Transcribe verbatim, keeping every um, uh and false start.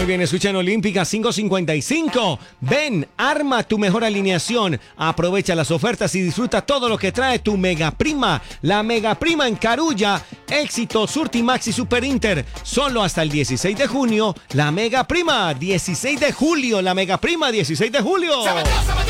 Muy bien, escuchan Olímpica cinco cincuenta y cinco. Ven, arma tu mejor alineación. Aprovecha las ofertas y disfruta todo lo que trae tu Mega Prima. La Mega Prima en Carulla, Éxito, Surtimax y Super Inter. Solo hasta el dieciséis de junio. La Mega Prima, dieciséis de julio. La Mega Prima, dieciséis de julio.